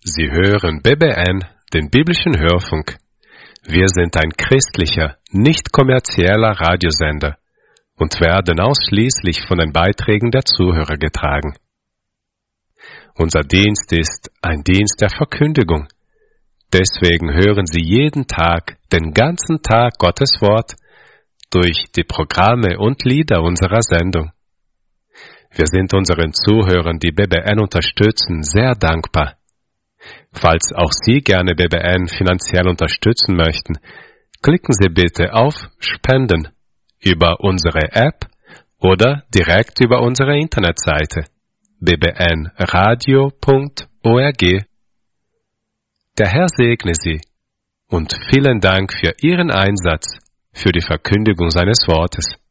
Sie hören BBN, den biblischen Hörfunk. Wir sind ein christlicher, nicht kommerzieller Radiosender und werden ausschließlich von den Beiträgen der Zuhörer getragen. Unser Dienst ist ein Dienst der Verkündigung. Deswegen hören Sie jeden Tag, den ganzen Tag Gottes Wort durch die Programme und Lieder unserer Sendung. Wir sind unseren Zuhörern, die BBN unterstützen, sehr dankbar. Falls auch Sie gerne BBN finanziell unterstützen möchten, klicken Sie bitte auf Spenden über unsere App oder direkt über unsere Internetseite bbnradio.org. Der Herr segne Sie und vielen Dank für Ihren Einsatz für die Verkündigung seines Wortes.